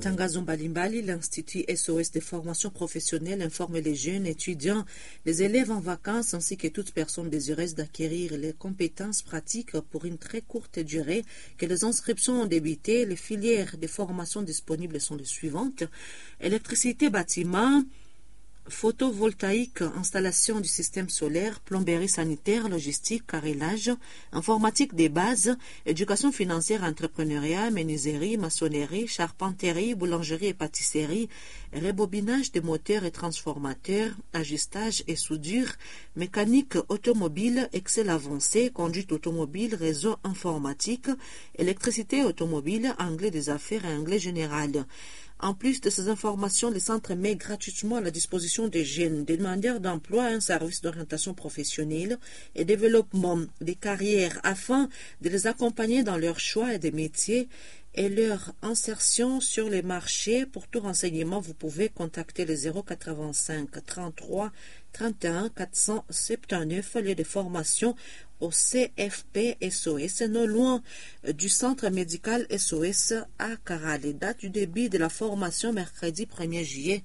matangazo mbalimbali, l'Institut SOS de formation professionnelle informe les jeunes étudiants, les élèves en vacances ainsi que toute personne désireuse d'acquérir les compétences pratiques pour une très courte durée que les inscriptions ont débuté. Les filières de formation disponibles sont les suivantes: électricité, bâtiment, photovoltaïque, installation du système solaire, plomberie sanitaire, logistique, carrelage, informatique des bases, éducation financière, entrepreneuriat, menuiserie, maçonnerie, charpenterie, boulangerie et pâtisserie, rebobinage des moteurs et transformateurs, ajustage et soudure, mécanique automobile, Excel avancé, conduite automobile, réseau informatique, électricité automobile, anglais des affaires et anglais général. En plus de ces informations, le centre met gratuitement à la disposition des jeunes demandeurs d'emploi un service d'orientation professionnelle et développement des carrières afin de les accompagner dans leur choix des métiers et leur insertion sur les marchés. Pour tout renseignement, vous pouvez contacter le 085 33 31 479, lieu de formation au CFP SOS, non loin du centre médical SOS à Karale. Date du début de la formation mercredi 1er juillet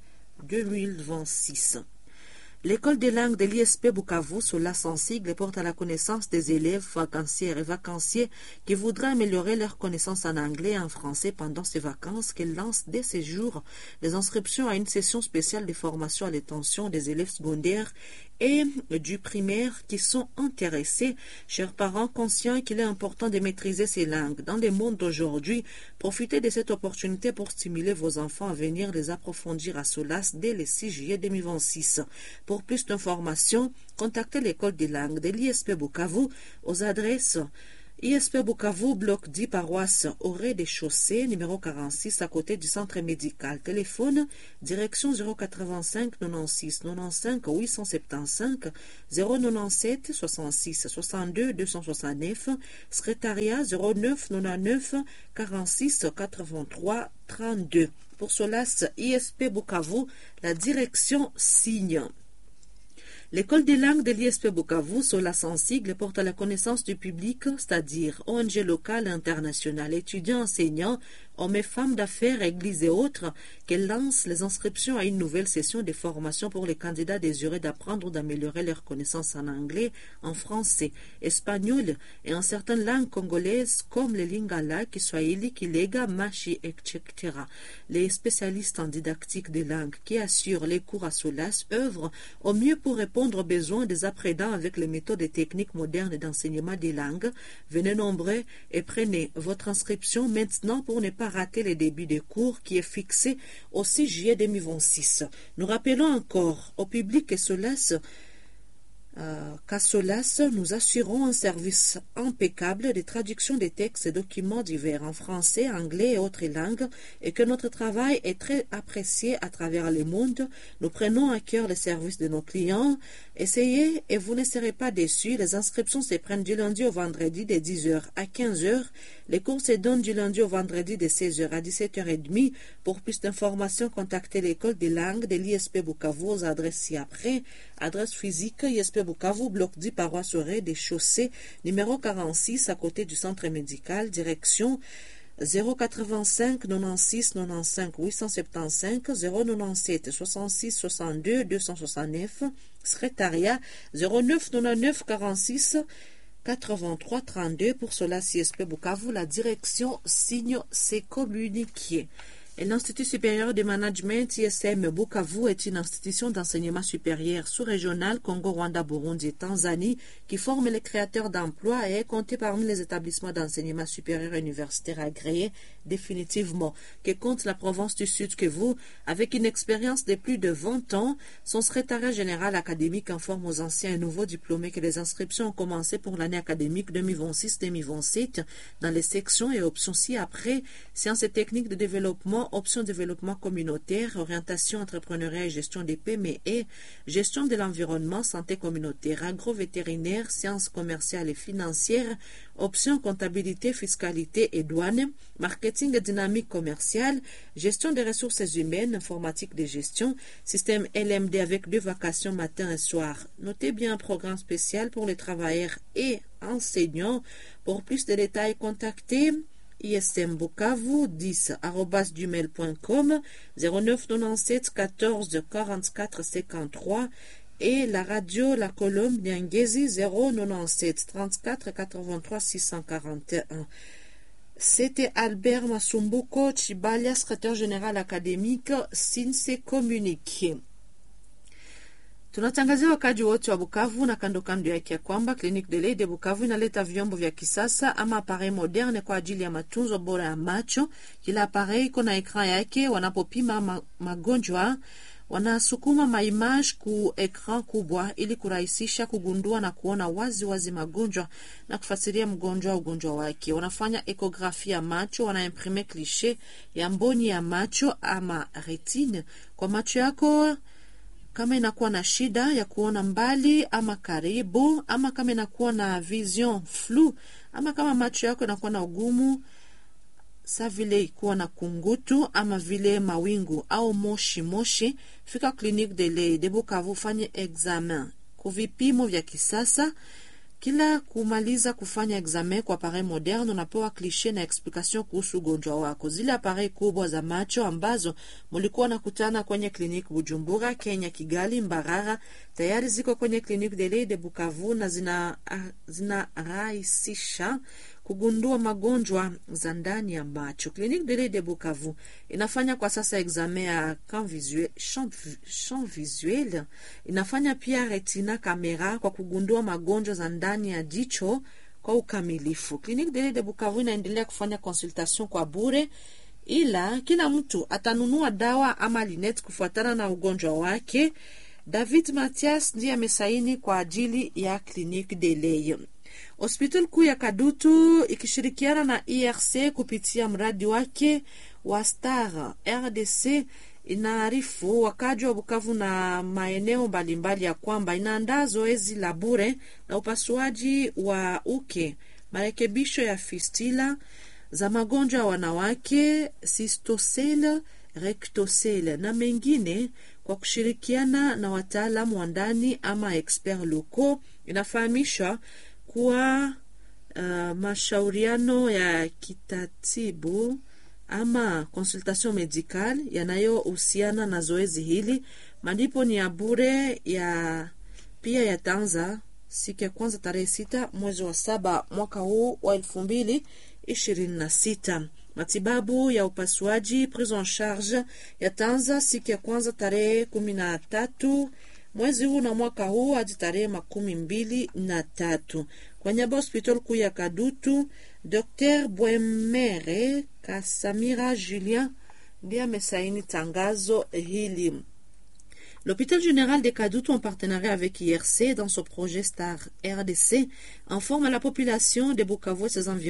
2026. L'école des langues de l'ISP Bukavu, Sola Sensible, porte à la connaissance des élèves vacancières et vacanciers qui voudraient améliorer leurs connaissances en anglais et en français pendant ces vacances qu'elle lance dès ces jours les inscriptions à une session spéciale de formation à l'attention des élèves secondaires et du primaire qui sont intéressés. Chers parents, conscients qu'il est important de maîtriser ces langues dans le monde d'aujourd'hui, profitez de cette opportunité pour stimuler vos enfants à venir les approfondir à Solas dès le 6 juillet 2026. Pour plus d'informations, contactez l'école des langues de l'ISP Bukavu aux adresses ISP Bukavu, bloc 10, paroisse au rez-de-chaussée, numéro 46, à côté du centre médical. Téléphone, direction 085 96 95 875 097 66 62 269, secrétariat 09 99 46 83 32. Pour Solas ISP Bukavu, la direction signe. L'école des langues de l'ISP Bukavu, Sola Sensible, porte à la connaissance du public, c'est-à-dire ONG locales et internationales, étudiants, enseignants, hommes et femmes d'affaires, églises et autres, qu'elle lance les inscriptions à une nouvelle session de formation pour les candidats désireux d'apprendre ou d'améliorer leurs connaissances en anglais, en français, espagnol et en certaines langues congolaises comme le lingala, kiswahili, kilega, machi, etc. Les spécialistes en didactique des langues qui assurent les cours à Solas œuvrent au mieux pour répondre aux besoins des apprenants avec les méthodes et techniques modernes d'enseignement des langues. Venez nombreux et prenez votre inscription maintenant pour ne pas rater le début des cours qui est fixé au 6 juillet 2026. Nous rappelons encore au public qu'à Solas, nous assurons un service impeccable de traduction des textes et documents divers en français, anglais et autres langues et que notre travail est très apprécié à travers le monde. Nous prenons à cœur le service de nos clients. Essayez et vous ne serez pas déçus. Les inscriptions se prennent du lundi au vendredi de 10h à 15h. Les cours se donnent du lundi au vendredi de 16h à 17h30. Pour plus d'informations, contactez l'école des langues de l'ISP Bukavu aux adresses ci-après. Adresse physique ISP Bukavu, bloc 10, paroisse au rez-de-chaussée, numéro 46, à côté du centre médical, direction 085 96 95 875 097 66 62 269, secrétariat 09 99 46 83 32. Pour cela, CSP Bukavu, la direction signe ses communiqués. Et l'Institut supérieur de management ISM Bukavu est une institution d'enseignement supérieur sous-régional Congo, Rwanda, Burundi et Tanzanie qui forme les créateurs d'emplois et est compté parmi les établissements d'enseignement supérieur universitaire agréés définitivement, que compte la province du Sud Kivu avec une expérience de plus de 20 ans. Son secrétariat général académique informe aux anciens et nouveaux diplômés que les inscriptions ont commencé pour l'année académique 2026-2027 dans les sections et options ci-après, sciences et techniques de développement, options développement communautaire, orientation entrepreneuriat et gestion des PME, gestion de l'environnement, santé communautaire, agro-vétérinaire, sciences commerciales et financières, options comptabilité, fiscalité et douane, marketing et dynamique commerciale, gestion des ressources humaines, informatique de gestion, système LMD avec 2 vacations matin et soir. Notez bien un programme spécial pour les travailleurs et enseignants. Pour plus de détails, contactez ismbukavu10@gmail.com, 09 97 14 44 53, et la radio La Colombe Nyangezi 097 34 83 641. C'était Albert Masumbuko Chibalia, secrétaire général académique Sinse Communique. Tunatangazia wakaji wote wa Bukavu na kando kando yake ya kwamba Clinique de l'Oeil de Bukavu inaleta vyombo vya kisasa ama appareil moderne kwa ajili ya matunzo bora ya macho. Kila appareil iko na ekran yake. Wanapopima magonjwa, wanasukuma maimage ku ekran kubwa ili kurahisisha kugundua na kuona wazi wazi magonjwa na kufasiria ugonjwa wake. Wanafanya ekografi ya macho, wanaimprime cliché ya mboni ya macho ama retine kwa macho yako. Kama inakuwa na shida ya kuona mbali ama karibu, ama kama inakuwa na vision flou, ama kama macho yako inakuwa na ugumu sa vile ikuwa na kungutu ama vile mawingu au moshi, fika Clinique de l'Oeil de Bukavu, fanye examen kuvipimo vya kisasa. Kila kumaliza kufanya examen kwa appareil moderne, unapewa cliché na explication kuhusu ugonjwa wako. Zile appareil kubwa za macho ambazo mulikuwa nakutana kwenye Clinique Bujumbura, Kenya, Kigali, Mbarara, tayari ziko kwenye Clinique de l'Oeil de Bukavu na zinarahisisha kugundua magonjwa za ndani ya macho. Clinique de l'Oeil de Bukavu inafanya kwa sasa examen ya champ visuel, inafanya pia retina kamera kwa kugundua magonjwa za ndani ya jicho kwa ukamilifu. Clinique de l'Oeil de Bukavu inaendelea kufanya consultation kwa bure, ila kila mtu atanunua dawa ama lineti kufuatana na ugonjwa wake. David Mathias ndiye amesaini kwa ajili ya Clinique de l'Oeil. Hospital kuu ya Kadutu ikishirikiana na IRC kupitia mradi wake wa Star RDC inaarifu wakaji wa Bukavu na maeneo mbalimbali ya kwamba inaandaa zoezi la bure na upasuaji wa uke, marekebisho ya fistula za magonjwa ya wanawake, cystocele, rectocele na mengine kwa kushirikiana na wataalamu wa ndani ama expert locaux. Inafahamisha kuwa mashauriano ya kitatibu ama consultation medicale yanayohusiana na zoezi hili. Malipo ni ya bure, pia yataanza siku ya kwanza tarehe 6 mwezi wa 7 mwaka huu wa 2026. Matibabu ya upasuaji prise en charge yataanza siku ya kwanza tarehe 13 mwezi huu na mwaka huu hadi tarehe 23. Kwa niaba hospital kuu ya Kadutu, Dr. Bwemere Kasamira Julien ndiye amesaini tangazo hili. L'hôpital général de Kadutu, en partenariat avec IRC dans son projet Star RDC, informe la population de Bukavu et ses environs